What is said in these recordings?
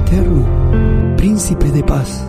eterno, príncipe de paz.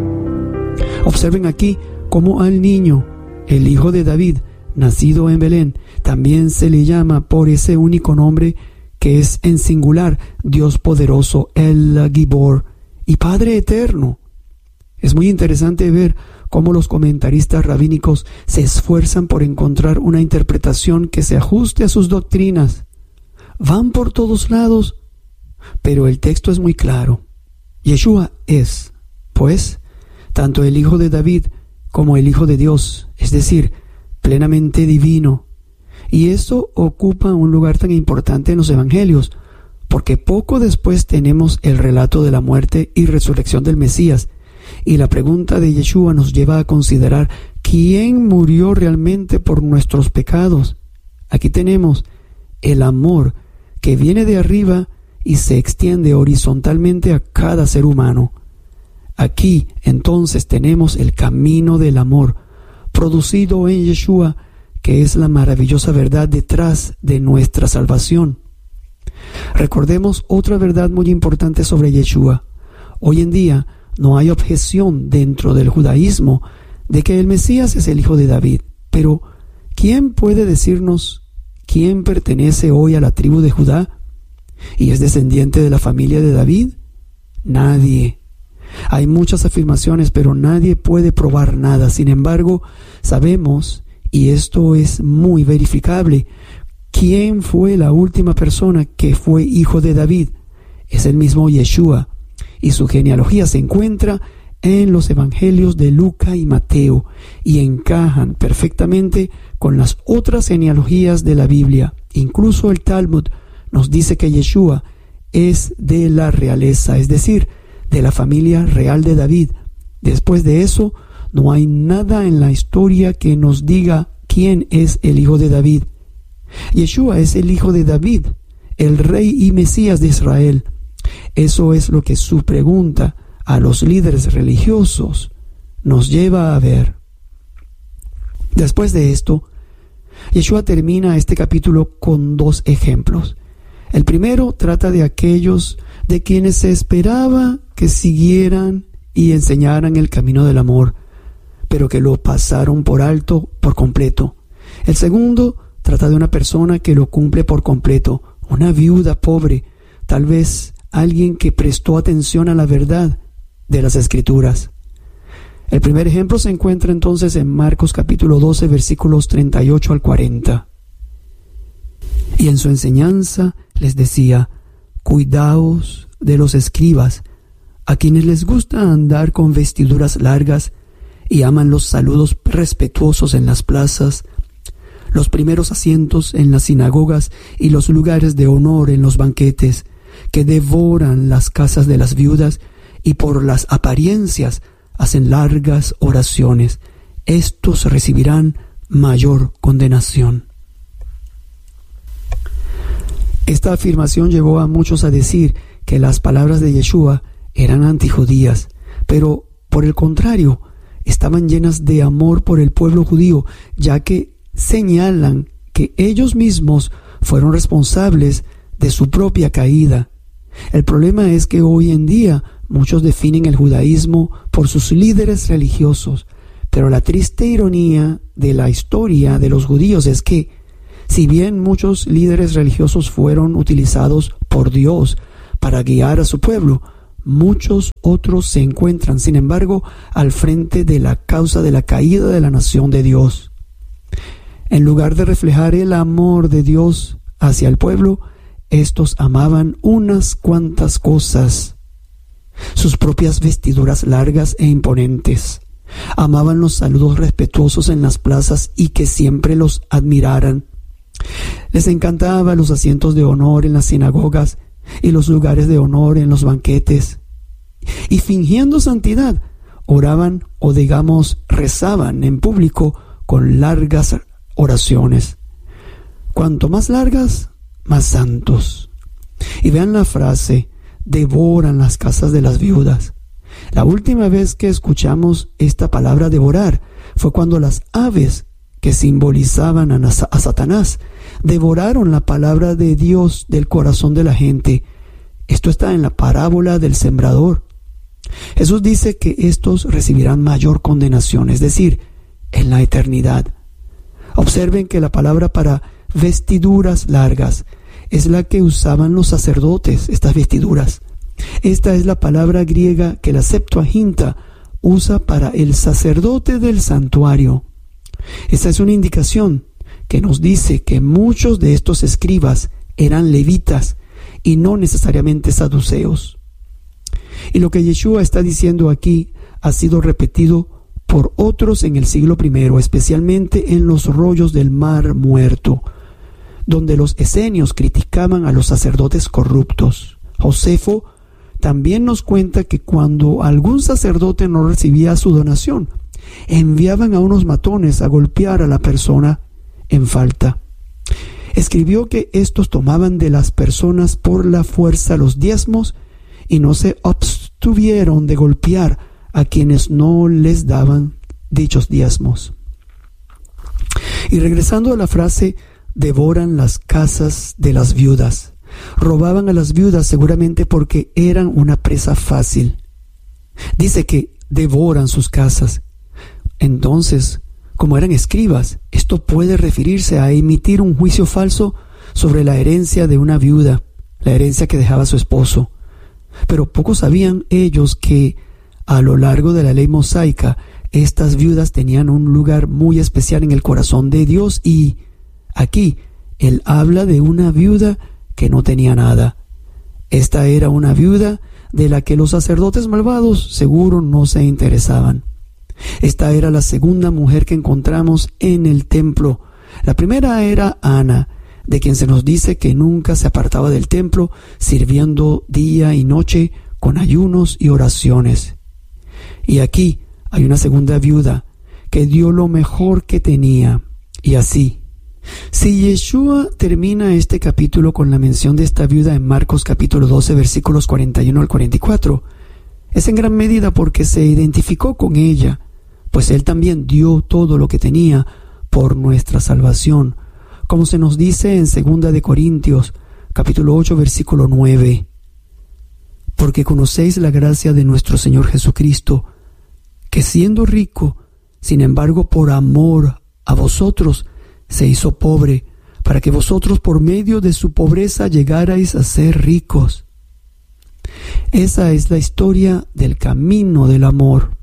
Observen aquí cómo al niño, el hijo de David, nacido en Belén, también se le llama por ese único nombre que es en singular, Dios poderoso, el Gibor y Padre eterno. Es muy interesante ver cómo los comentaristas rabínicos se esfuerzan por encontrar una interpretación que se ajuste a sus doctrinas. Van por todos lados, pero el texto es muy claro. Yeshua es, pues, tanto el Hijo de David como el Hijo de Dios, es decir, plenamente divino. Y esto ocupa un lugar tan importante en los Evangelios, porque poco después tenemos el relato de la muerte y resurrección del Mesías, y la pregunta de Yeshua nos lleva a considerar quién murió realmente por nuestros pecados. Aquí tenemos el amor que viene de arriba y se extiende horizontalmente a cada ser humano. Aquí entonces tenemos el camino del amor, producido en Yeshua, que es la maravillosa verdad detrás de nuestra salvación. Recordemos otra verdad muy importante sobre Yeshua. Hoy en día no hay objeción dentro del judaísmo de que el Mesías es el hijo de David. Pero, ¿quién puede decirnos quién pertenece hoy a la tribu de Judá y es descendiente de la familia de David? Nadie. Hay muchas afirmaciones, pero nadie puede probar nada. Sin embargo, sabemos, y esto es muy verificable, quién fue la última persona que fue hijo de David. Es el mismo Yeshua, y su genealogía se encuentra en los evangelios de Lucas y Mateo, y encajan perfectamente con las otras genealogías de la Biblia. Incluso el Talmud nos dice que Yeshua es de la realeza, es decir, de la familia real de David. Después de eso, no hay nada en la historia que nos diga quién es el hijo de David. Yeshua es el hijo de David, el rey y Mesías de Israel. Eso es lo que su pregunta a los líderes religiosos nos lleva a ver. Después de esto, Yeshua termina este capítulo con dos ejemplos. El primero trata de aquellos de quienes se esperaba que siguieran y enseñaran el camino del amor, pero que lo pasaron por alto por completo. El segundo trata de una persona que lo cumple por completo, una viuda pobre, tal vez alguien que prestó atención a la verdad de las Escrituras. El primer ejemplo se encuentra entonces en Marcos capítulo 12, versículos 38 al 40. Y en su enseñanza les decía: cuidaos de los escribas, a quienes les gusta andar con vestiduras largas y aman los saludos respetuosos en las plazas, los primeros asientos en las sinagogas y los lugares de honor en los banquetes, que devoran las casas de las viudas y por las apariencias hacen largas oraciones. Estos recibirán mayor condenación. Esta afirmación llevó a muchos a decir que las palabras de Yeshua eran antijudías, pero por el contrario, estaban llenas de amor por el pueblo judío, ya que señalan que ellos mismos fueron responsables de su propia caída. El problema es que hoy en día muchos definen el judaísmo por sus líderes religiosos, pero la triste ironía de la historia de los judíos es que, si bien muchos líderes religiosos fueron utilizados por Dios para guiar a su pueblo, muchos otros se encuentran, sin embargo, al frente de la causa de la caída de la nación de Dios. En lugar de reflejar el amor de Dios hacia el pueblo, estos amaban unas cuantas cosas: sus propias vestiduras largas e imponentes. Amaban los saludos respetuosos en las plazas y que siempre los admiraran. Les encantaban los asientos de honor en las sinagogas y los lugares de honor en los banquetes. Y fingiendo santidad, oraban o rezaban en público con largas oraciones. Cuanto más largas, más santos. Y vean la frase: devoran las casas de las viudas. La última vez que escuchamos esta palabra devorar fue cuando las aves que simbolizaban a Satanás devoraron la palabra de Dios del corazón de la gente, Esto está en la parábola del sembrador. Jesús dice que estos recibirán mayor condenación, es decir, en la eternidad. Observen que la palabra para vestiduras largas es la que usaban los sacerdotes, estas vestiduras. Esta es la palabra griega que la Septuaginta usa para el sacerdote del santuario. Esta es una indicación que nos dice que muchos de estos escribas eran levitas y no necesariamente saduceos. Y lo que Yeshua está diciendo aquí ha sido repetido por otros en el siglo I, especialmente en los rollos del Mar Muerto, donde los esenios criticaban a los sacerdotes corruptos. Josefo también nos cuenta que cuando algún sacerdote no recibía su donación, enviaban a unos matones a golpear a la persona en falta. Escribió que estos tomaban de las personas por la fuerza los diezmos y no se abstuvieron de golpear a quienes no les daban dichos diezmos. Y regresando a la frase, devoran las casas de las viudas. Robaban a las viudas seguramente porque eran una presa fácil. Dice que devoran sus casas. Entonces, como eran escribas, esto puede referirse a emitir un juicio falso sobre la herencia de una viuda, la herencia que dejaba su esposo. Pero poco sabían ellos que a lo largo de la ley mosaica, estas viudas tenían un lugar muy especial en el corazón de Dios, y aquí él habla de una viuda que no tenía nada. Esta era una viuda de la que los sacerdotes malvados seguro no se interesaban. Esta era la segunda mujer que encontramos en el templo. La primera era Ana, de quien se nos dice que nunca se apartaba del templo, sirviendo día y noche con ayunos y oraciones. Y aquí hay una segunda viuda que dio lo mejor que tenía. Y así, si Yeshua termina este capítulo con la mención de esta viuda en Marcos capítulo 12, versículos 41 al 44, es en gran medida porque se identificó con ella, pues él también dio todo lo que tenía por nuestra salvación, como se nos dice en 2 de Corintios capítulo 8, versículo 9. Porque conocéis la gracia de nuestro Señor Jesucristo, que siendo rico, sin embargo por amor a vosotros, se hizo pobre, para que vosotros por medio de su pobreza llegarais a ser ricos. Esa es la historia del camino del amor.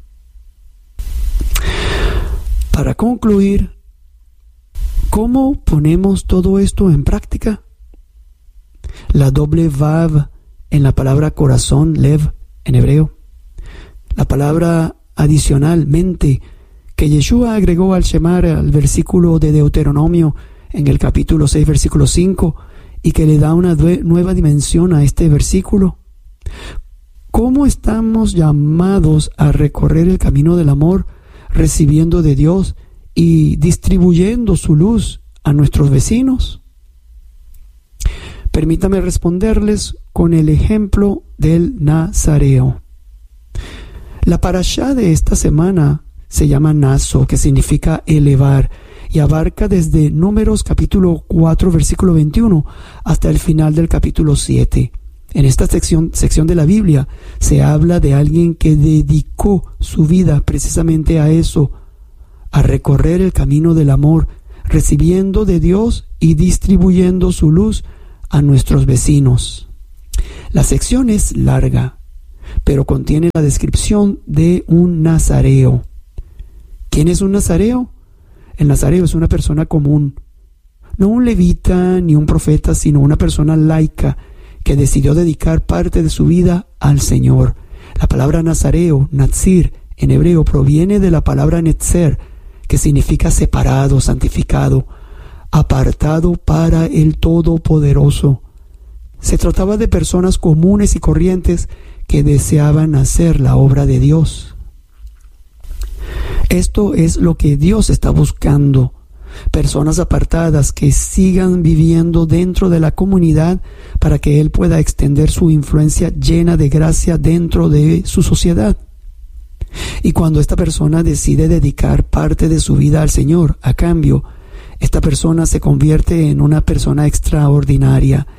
Para concluir, ¿cómo ponemos todo esto en práctica? La doble vav en la palabra corazón, lev, en hebreo. La palabra adicionalmente que Yeshua agregó al Shemar, al versículo de Deuteronomio en el capítulo 6, versículo 5, y que le da una nueva dimensión a este versículo. ¿Cómo estamos llamados a recorrer el camino del amor, recibiendo de Dios y distribuyendo su luz a nuestros vecinos? Permítame responderles con el ejemplo del Nazareo. La parashá de esta semana se llama Naso, que significa elevar, y abarca desde Números capítulo 4, versículo 21, hasta el final del capítulo 7. En esta sección de la Biblia se habla de alguien que dedicó su vida precisamente a eso, a recorrer el camino del amor, recibiendo de Dios y distribuyendo su luz a nuestros vecinos. La sección es larga, pero contiene la descripción de un nazareo. ¿Quién es un nazareo? El nazareo es una persona común, no un levita ni un profeta, sino una persona laica que decidió dedicar parte de su vida al Señor. La palabra nazareo, natsir, en hebreo proviene de la palabra netzer, que significa separado, santificado, apartado para el Todopoderoso. Se trataba de personas comunes y corrientes que deseaban hacer la obra de Dios. Esto es lo que Dios está buscando. Personas apartadas que sigan viviendo dentro de la comunidad para que Él pueda extender su influencia llena de gracia dentro de su sociedad. Y cuando esta persona decide dedicar parte de su vida al Señor, a cambio, esta persona se convierte en una persona extraordinaria,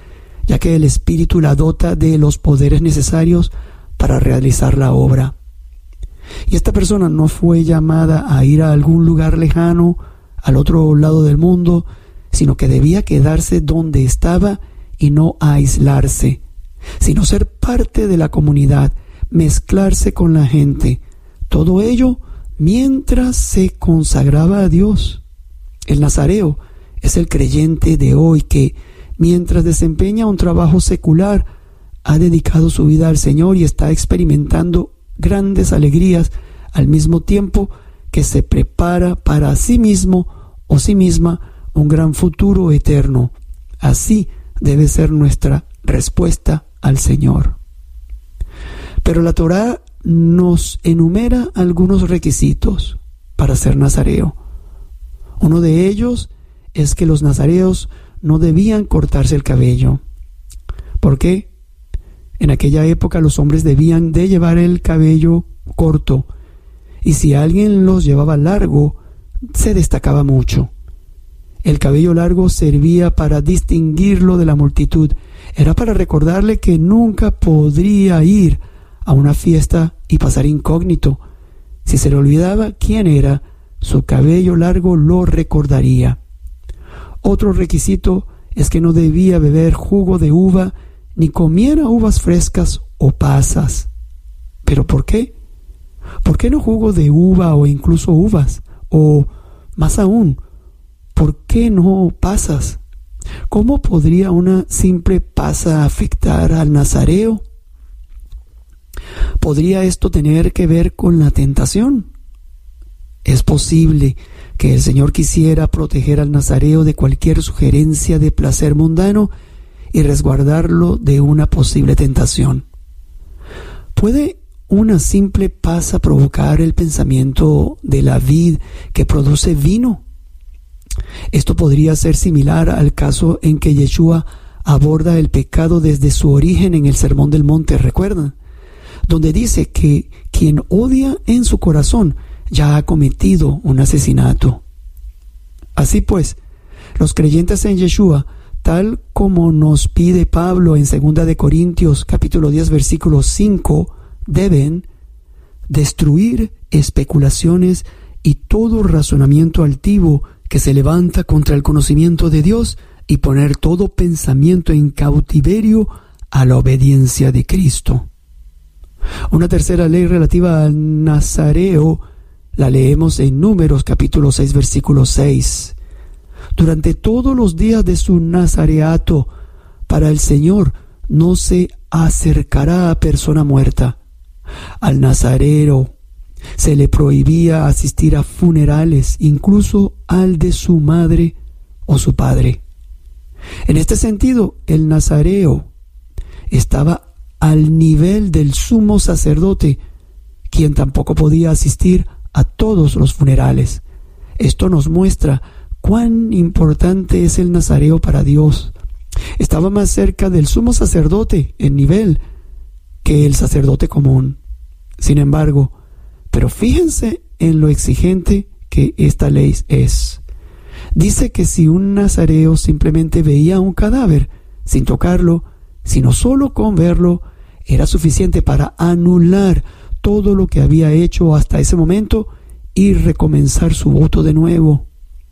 ya que el Espíritu la dota de los poderes necesarios para realizar la obra. Y esta persona no fue llamada a ir a algún lugar lejano, al otro lado del mundo, sino que debía quedarse donde estaba y no aislarse, sino ser parte de la comunidad, mezclarse con la gente. Todo ello mientras se consagraba a Dios. El nazareo es el creyente de hoy que, mientras desempeña un trabajo secular, ha dedicado su vida al Señor y está experimentando grandes alegrías al mismo tiempo que se prepara para sí mismo o sí misma un gran futuro eterno. Así debe ser nuestra respuesta al Señor. Pero la Torá nos enumera algunos requisitos para ser nazareo. Uno de ellos es que los nazareos no debían cortarse el cabello. ¿Por qué? En aquella época los hombres debían de llevar el cabello corto, y si alguien los llevaba largo, se destacaba mucho. El cabello largo servía para distinguirlo de la multitud. Era para recordarle que nunca podría ir a una fiesta y pasar incógnito. Si se le olvidaba quién era, su cabello largo lo recordaría. Otro requisito es que no debía beber jugo de uva ni comiera uvas frescas o pasas. ¿Pero por qué? ¿Por qué no jugo de uva o incluso uvas? O, más aún, ¿por qué no pasas? ¿Cómo podría una simple pasa afectar al nazareo? ¿Podría esto tener que ver con la tentación? Es posible que el Señor quisiera proteger al nazareo de cualquier sugerencia de placer mundano y resguardarlo de una posible tentación. ¿Puede una simple pasa provocar el pensamiento de la vid que produce vino? Esto podría ser similar al caso en que Yeshua aborda el pecado desde su origen en el Sermón del Monte, ¿recuerdan? Donde dice que quien odia en su corazón ya ha cometido un asesinato. Así pues, los creyentes en Yeshua, tal como nos pide Pablo en 2 de Corintios capítulo 10 versículo 5, deben destruir especulaciones y todo razonamiento altivo que se levanta contra el conocimiento de Dios y poner todo pensamiento en cautiverio a la obediencia de Cristo. Una tercera ley relativa al nazareo la leemos en Números capítulo 6 versículo 6. Durante todos los días de su nazareato, para el Señor no se acercará a persona muerta. Al nazareo se le prohibía asistir a funerales, incluso al de su madre o su padre. En este sentido, el nazareo estaba al nivel del sumo sacerdote, quien tampoco podía asistir a todos los funerales. Esto nos muestra cuán importante es el nazareo para Dios. Estaba más cerca del sumo sacerdote en nivel que el sacerdote común. Sin embargo, pero fíjense en lo exigente que esta ley es. Dice que si un nazareo simplemente veía un cadáver sin tocarlo, sino solo con verlo, era suficiente para anular todo lo que había hecho hasta ese momento y recomenzar su voto de nuevo.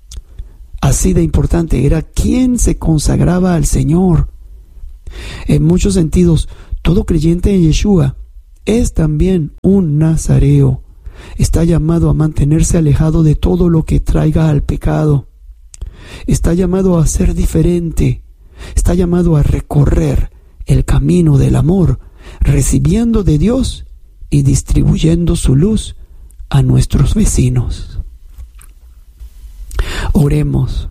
Así de importante era quien se consagraba al Señor. En muchos sentidos, todo creyente en Yeshua es también un nazareo. Está llamado a mantenerse alejado de todo lo que traiga al pecado. Está llamado a ser diferente. Está llamado a recorrer el camino del amor, recibiendo de Dios y distribuyendo su luz a nuestros vecinos. Oremos.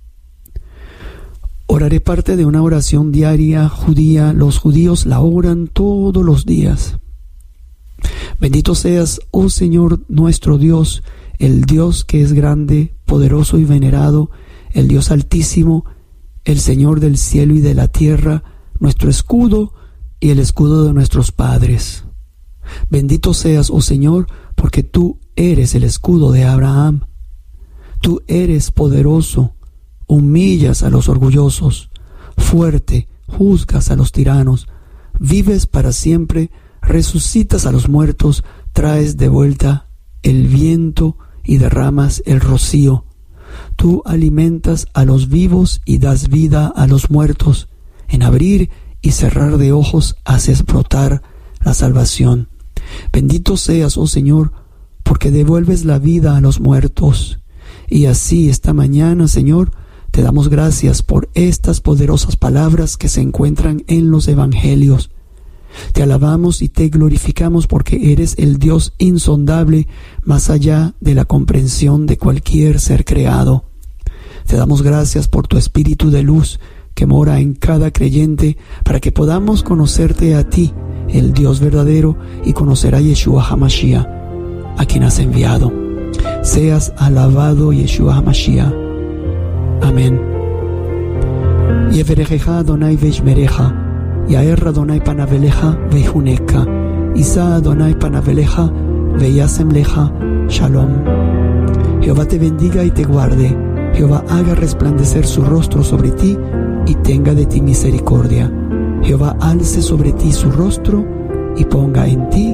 Oraré parte de una oración diaria judía. Los judíos la oran todos los días. Bendito seas, oh Señor nuestro Dios, el Dios que es grande, poderoso y venerado, el Dios altísimo, el Señor del cielo y de la tierra, nuestro escudo y el escudo de nuestros padres. Bendito seas, oh Señor, porque tú eres el escudo de Abraham. Tú eres poderoso, humillas a los orgullosos, fuerte, juzgas a los tiranos, vives para siempre, resucitas a los muertos, traes de vuelta el viento y derramas el rocío. Tú alimentas a los vivos y das vida a los muertos. En abrir y cerrar de ojos haces brotar la salvación. Bendito seas, oh Señor, porque devuelves la vida a los muertos. Y así esta mañana, Señor, te damos gracias por estas poderosas palabras que se encuentran en los evangelios. Te alabamos y te glorificamos porque eres el Dios insondable, más allá de la comprensión de cualquier ser creado. Te damos gracias por tu Espíritu de luz que mora en cada creyente para que podamos conocerte a ti, el Dios verdadero, y conocer a Yeshua HaMashiach, a quien has enviado. Seas alabado, Yeshua HaMashiach. Amén. Yeverejeja Adonai veishmereja, Yaer Adonai panaveleja veihuneka, Isa Adonai panaveleja veyasemleja. Shalom. Jehová te bendiga y te guarde. Jehová haga resplandecer su rostro sobre ti y tenga de ti misericordia. Jehová alce sobre ti su rostro y ponga en ti